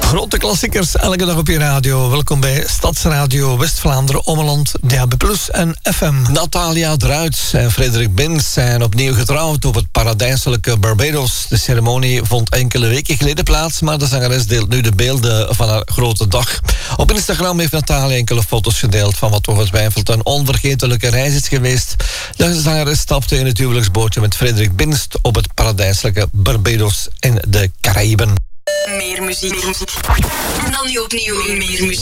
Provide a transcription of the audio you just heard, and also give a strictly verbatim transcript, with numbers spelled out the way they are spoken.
Grote klassiekers, elke dag op je radio. Welkom bij Stadsradio West-Vlaanderen, Ommeland, D A B plus en F M. Natalia Druits en Frederik Bins zijn opnieuw getrouwd op het paradijselijke Barbados. De ceremonie vond enkele weken geleden plaats, maar de zangeres deelt nu de beelden van haar grote dag. Op Instagram heeft Natalia enkele foto's gedeeld van wat ongetwijfeld een onvergetelijke reis is geweest. De zangeres stapte in het huwelijksbootje met Frederik Bins op het paradijselijke Barbados in de Caraïben. Meer muziek. En dan nu opnieuw meer muziek.